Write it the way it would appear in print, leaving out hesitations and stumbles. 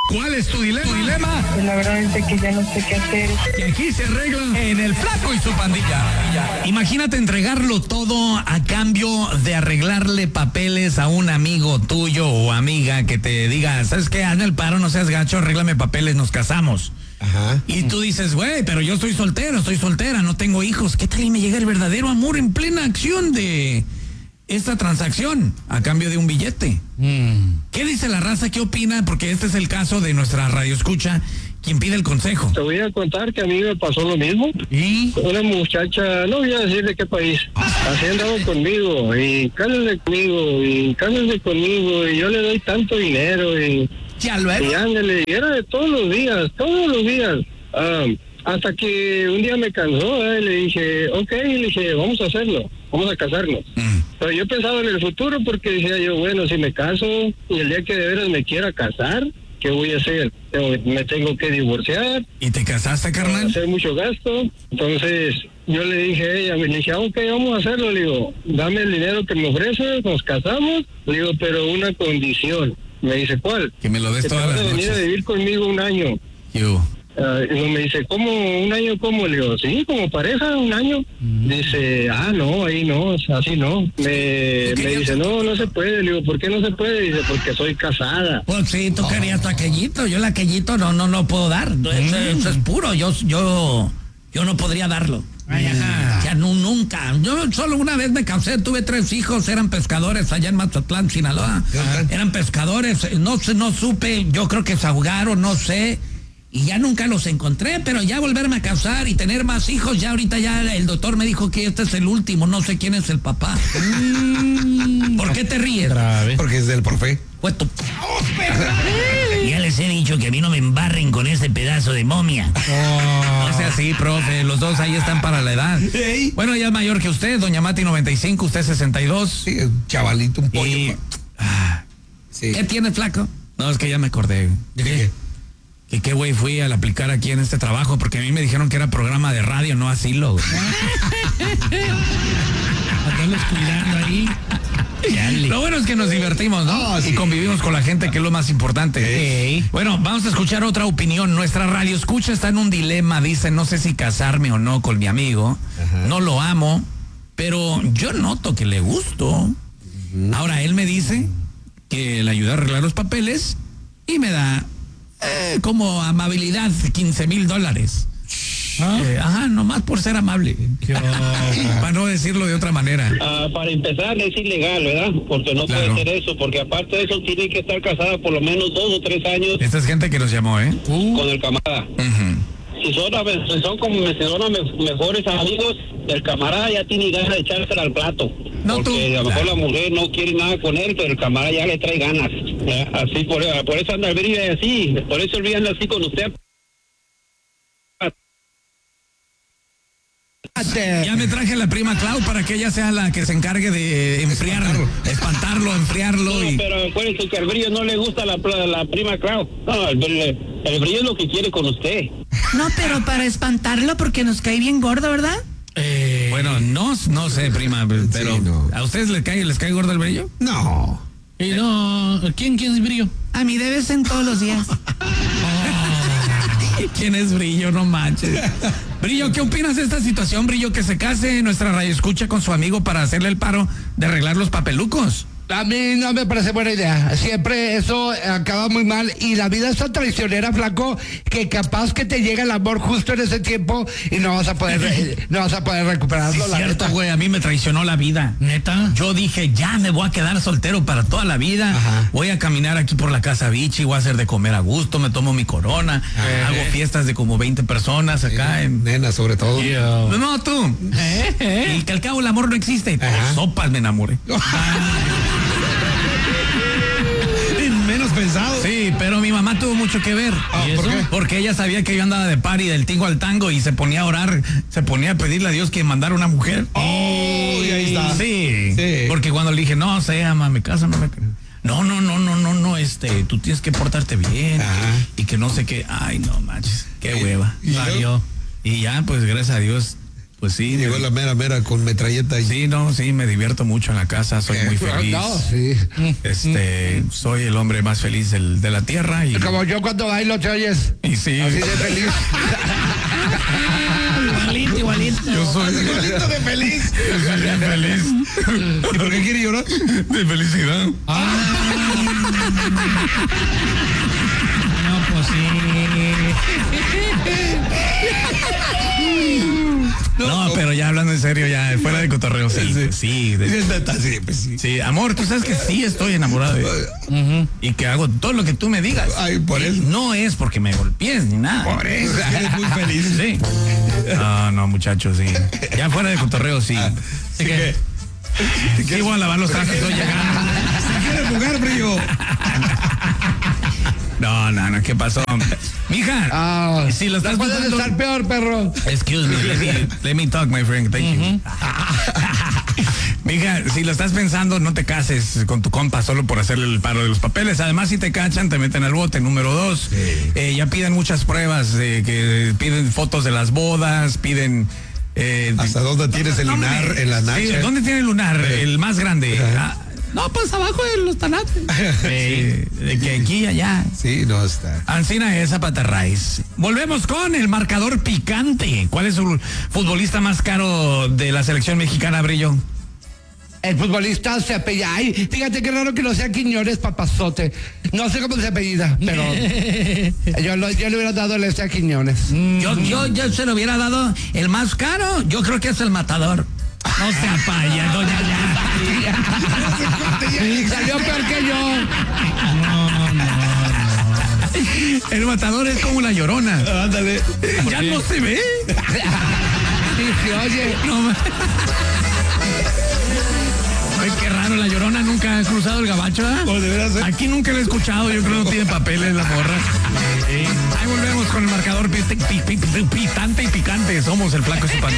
¿Cuál es tu dilema? Pues la verdad es que ya no sé qué hacer. Y aquí se arregla en El Flaco y su pandilla. Imagínate entregarlo todo a cambio de arreglarle papeles a un amigo tuyo o amiga que te diga, ¿sabes qué? Hazme el paro, no seas gacho, arréglame papeles, nos casamos. Ajá. Y tú dices, güey, pero yo estoy soltera, no tengo hijos. ¿Qué tal y me llega el verdadero amor en plena acción de esta transacción a cambio de un billete? ¿Qué dice la raza? ¿Qué opina? Porque este es el caso de nuestra radioescucha, quien pide el consejo. Te voy a contar que a mí me pasó lo mismo. ¿Y? Una muchacha, no voy a decir de qué país, así andaba conmigo, y cásese conmigo, y yo le doy tanto dinero, y ándale, y era de todos los días. Hasta que un día me cansó, le dije, vamos a hacerlo, vamos a casarnos. Pero yo pensaba en el futuro porque decía yo, bueno, si me caso y el día que de veras me quiera casar, ¿qué voy a hacer? Me tengo que divorciar. ¿Y te casaste, carnal? Hacer mucho gasto. Entonces yo le dije a ella, ok, vamos a hacerlo. Le digo, dame el dinero que me ofreces, nos casamos. Le digo, pero una condición. Me dice, ¿cuál? Que me lo des todas las noches. Venir a vivir conmigo un año. Y me dice, ¿cómo? ¿Un año cómo? Le digo, sí, como pareja, un año. Dice, no, ahí no, así no. Me dice, no se puede. Le digo, ¿por qué no se puede? Dice, porque soy casada. Pues sí, tú querías tu aquellito, yo el aquellito no puedo dar. Eso es puro, yo no podría darlo. Ya nunca. Yo solo una vez me casé, tuve 3 hijos, eran pescadores allá en Mazatlán, Sinaloa. Eran pescadores, no supe, yo creo que se ahogaron, no sé. Y ya nunca los encontré, pero ya volverme a casar y tener más hijos, ya ahorita ya el doctor me dijo que este es el último, no sé quién es el papá. ¿Por qué te ríes? Porque es del profe. Ya les he dicho que a mí no me embarren con ese pedazo de momia. No sea así, profe, los dos ahí están para la edad. Bueno, ella es mayor que usted, doña Mati 95, usted 62. Sí, chavalito, un pollo. Sí. ¿Qué tiene, flaco? No, es que ya me acordé. ¿De qué? Que qué güey fui al aplicar aquí en este trabajo, porque a mí me dijeron que era programa de radio, no asilo, güey. Andarlos cuidando ahí. Lo bueno es que nos divertimos, ¿no? Sí. Y convivimos con la gente, que es lo más importante. Bueno, vamos a escuchar otra opinión. Nuestra radio escucha está en un dilema, dice, no sé si casarme o no con mi amigo. No lo amo, pero yo noto que le gusto. Ahora, él me dice que le ayuda a arreglar los papeles y me da como amabilidad $15,000. Nomás por ser amable. Para no decirlo de otra manera. Para empezar es ilegal, ¿verdad? Porque no puede ser eso, porque aparte de eso tiene que estar casada por lo menos 2 o 3 años. Esta es gente que nos llamó, con el camarada. Si son como mejores amigos, el camarada ya tiene ganas de echársela al plato. Porque a lo mejor la mujer no quiere nada con él, pero el camarada ya le trae ganas. Así, por eso anda el brillo así, por eso el brillo anda así con usted. Ya me traje la prima Clau para que ella sea la que se encargue de espantarlo, enfriarlo. No, pero acuérdense que al brillo no le gusta la prima Clau. No, el brillo es lo que quiere con usted. No, pero para espantarlo porque nos cae bien gordo, ¿verdad? Bueno, no sé, prima, pero no. ¿A ustedes les cae gordo el brillo? No. Y no, ¿quién es brillo? A mí debe ser en todos los días. ¿Quién es Brillo? No manches. Brillo, ¿qué opinas de esta situación, Brillo? Que se case nuestra radioescucha con su amigo para hacerle el paro de arreglar los papelucos. A mí no me parece buena idea. Siempre eso acaba muy mal. Y la vida es tan traicionera, flaco, que capaz que te llega el amor justo en ese tiempo y no vas a poder recuperarlo. Sí, cierto, güey. A mí me traicionó la vida. ¿Neta? Yo dije, ya me voy a quedar soltero para toda la vida. Voy a caminar aquí por la Casa Vichy, voy a hacer de comer a gusto, me tomo mi corona, hago fiestas de como 20 personas acá. Nena, sobre todo. No, tú. Y que al cabo el amor no existe. Por sopas me enamoré. Menos pensado. Sí, pero mi mamá tuvo mucho que ver. ¿Por qué? Porque ella sabía que yo andaba de party del tingo al tango y se ponía a orar, se ponía a pedirle a Dios que mandara una mujer. Y ahí está. Sí. Porque cuando le dije, no, ama, me casa, no, tú tienes que portarte bien. Y que no sé qué. Ay, no manches, qué hueva. Y ya, pues gracias a Dios, Pues sí. Llegó la mera con metralleta. Sí, me divierto mucho en la casa, soy muy feliz. No, sí. Soy el hombre más feliz de la tierra. Y como yo cuando bailo, ¿te oyes? Y sí. Así de feliz. Igualito. Yo soy igualito de feliz. Yo soy bien feliz. ¿Y por qué quiere llorar? De felicidad. No, pues sí. No, pero ya hablando en serio, ya fuera de cotorreo, sí. Sí, amor, tú sabes que sí estoy enamorado y que hago todo lo que tú me digas. Ay, por eso. No es porque me golpees ni nada. Por eso, eres muy feliz. Sí. No, muchachos, sí. Ya fuera de cotorreo, sí. Así que... Sí, voy a lavar los trastes, estoy llegando. Si quieres jugar, brillo. No, ¿qué pasó? Mija, si lo estás puedes pensando... estar peor, perro. Excuse me, let me talk, my friend, thank you. Mija, si lo estás pensando, no te cases con tu compa solo por hacerle el paro de los papeles. Además, si te cachan, te meten al bote. Número 2, ya piden muchas pruebas, que piden fotos de las bodas, piden... ¿Hasta dónde tienes el lunar en la nacha? Sí, ¿dónde tiene el lunar? El más grande. No, pues abajo de los tanates. De que aquí y allá. Sí, no está. Ancina es Zapaterraiz. Volvemos con el marcador picante. ¿Cuál es el futbolista más caro de la selección mexicana, Brillo? El futbolista se apellida. Ay, fíjate qué raro que no sea Quiñones Papazote. No sé cómo se apellida, pero yo le hubiera dado el a Quiñones. Yo se lo hubiera dado el más caro. Yo creo que es el Matador. No se apaya, doña Salió peor que yo. El Matador es como la Llorona. Ándale. Ya no se ve. Sí, oye. No, ay, qué raro, la Llorona nunca ha cruzado el gabacho, ¿verdad? No, debería ser. Aquí nunca la he escuchado, yo creo que no tiene papeles la morra. Ahí volvemos con el marcador pitante y picante. Somos el Flaco y su